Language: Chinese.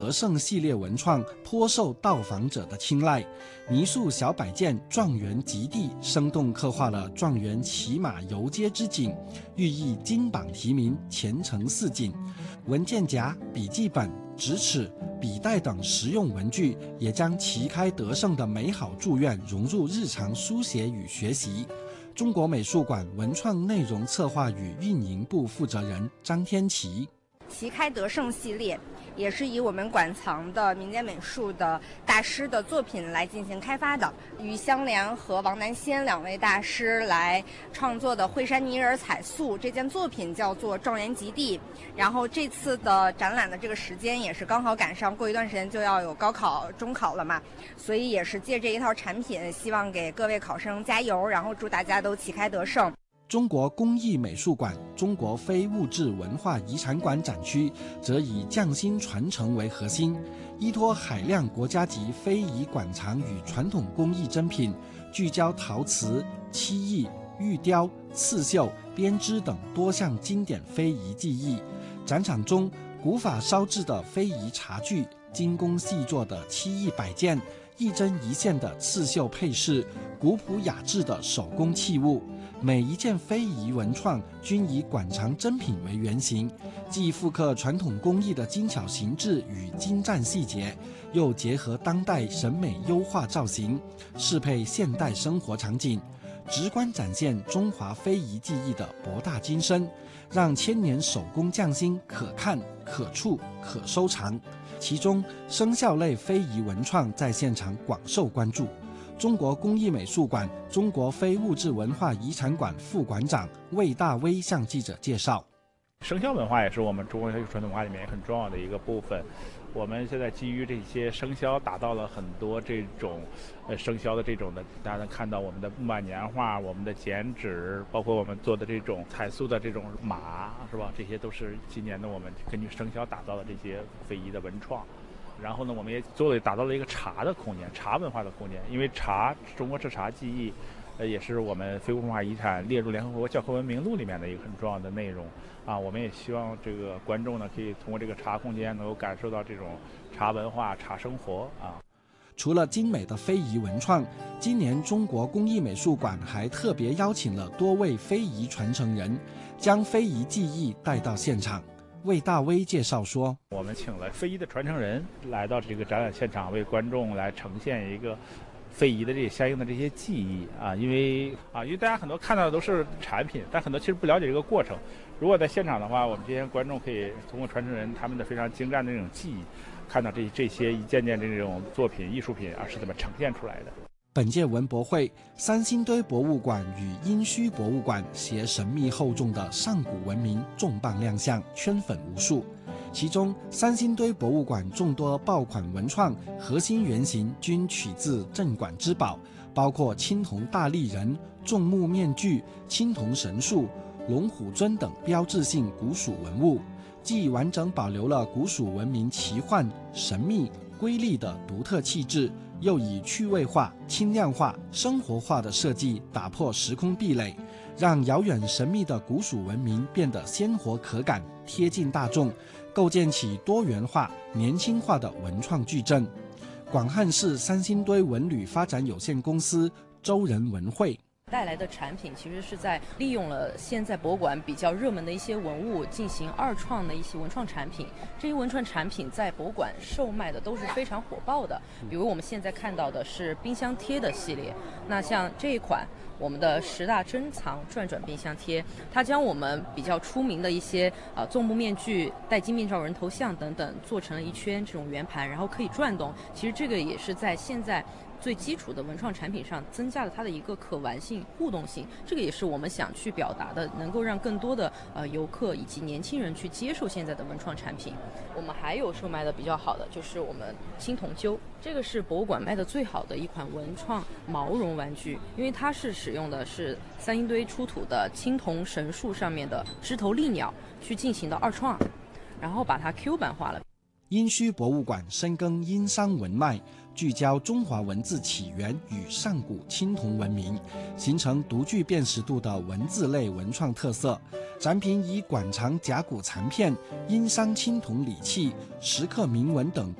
德胜系列文创颇受到访者的青睐，泥塑小摆件状元极地生动刻画了状元骑马游街之景，寓意金榜题名、前程似锦。文件夹、笔记本、直尺、笔袋等实用文具也将旗开得胜的美好祝愿融入日常书写与学习。中国美术馆文创内容策划与运营部负责人张天琪， 旗开得胜系列也是以我们馆藏的民间美术的大师的作品来进行开发的，于香莲和王南仙两位大师来创作的惠山泥人彩塑这件作品叫做状元及第。然后这次的展览的这个时间也是刚好赶上过一段时间就要有高考中考了嘛，所以也是借这一套产品希望给各位考生加油，然后祝大家都旗开得胜。 中国工艺美术馆、中国非物质文化遗产馆展区则以匠心传承为核心，依托海量国家级非遗馆藏与传统工艺珍品，聚焦陶瓷、漆艺、玉雕、刺绣、编织等多项经典非遗技艺。展场中，古法烧制的非遗茶具、精工细作的漆艺摆件、一针一线的刺绣配饰、古朴雅致的手工器物，每一件非遗文创均以馆藏珍品为原型，既复刻传统工艺的精巧形制与精湛细节，又结合当代审美优化造型，适配现代生活场景，直观展现中华非遗技艺的博大精深，让千年手工匠心可看、可触、可收藏。其中，生肖类非遗文创在现场广受关注。中国工艺美术馆、中国非物质文化遗产馆副馆长魏大威向记者介绍， 生肖文化也是我们中国传统文化里面很重要的一个部分。我们现在基于这些生肖，打造了很多这种生肖的这种的，大家能看到我们的木板年画、我们的剪纸，包括我们做的这种彩塑的这种马，是吧？这些都是今年的我们根据生肖打造的这些非遗的文创。然后呢，我们也打造了一个茶的空间，茶文化的空间。因为茶，中国制茶技艺，也是我们非物质文化遗产列入联合国教科文明录里面的一个很重要的内容啊。我们也希望这个观众呢，可以通过这个茶空间能够感受到这种茶文化、茶生活啊。 除了精美的非遗文创，今年中国工艺美术馆还特别邀请了多位非遗传承人，将非遗技艺带到现场。魏大威介绍说， 我们请了非遗的传承人来到这个展览现场，为观众来呈现一个非遗的这些相应的这些技艺啊。因为大家很多看到的都是产品，但很多其实不了解这个过程。如果在现场的话，我们这些观众可以通过传承人他们的非常精湛的这种技艺，看到这些一件件的这种作品、艺术品是怎么呈现出来的。 本届文博会，三星堆博物馆与殷墟博物馆携神秘厚重的上古文明重磅亮相，圈粉无数。其中，三星堆博物馆众多爆款文创核心原型均取自镇馆之宝，包括青铜大立人、众目面具、青铜神树、龙虎尊等标志性古蜀文物，既完整保留了古蜀文明奇幻、神秘、瑰丽的独特气质，又以趣味化、轻量化、生活化的设计打破时空壁垒，让遥远神秘的古蜀文明变得鲜活可感、贴近大众，构建起多元化、年轻化的文创矩阵。广汉市三星堆文旅发展有限公司周人文会带来的产品其实是在利用了现在博物馆比较热门的一些文物进行二创的一些文创产品。这些文创产品在博物馆售卖的都是非常火爆的，比如我们现在看到的是冰箱贴的系列，那像这一款我们的10大珍藏转转冰箱贴，它将我们比较出名的一些纵目面具、戴金面罩人头像等等做成了一圈这种圆盘，然后可以转动。其实这个也是在现在最基础的文创产品上增加了它的一个可玩性、互动性，这个也是我们想去表达的，能够让更多的游客以及年轻人去接受现在的文创产品。我们还有售卖的比较好的就是我们青铜鸠，这个是博物馆卖的最好的一款文创毛绒玩具，因为它是使用的是三星堆出土的青铜神树上面的枝头丽鸟去进行的二创，然后把它 Q 版化了。 殷墟博物馆深耕殷商文脉， 聚焦中华文字起源与上古青铜文明，形成独具辨识度的文字类文创特色。展品以馆藏甲骨残片、殷商青铜礼器、石刻铭文等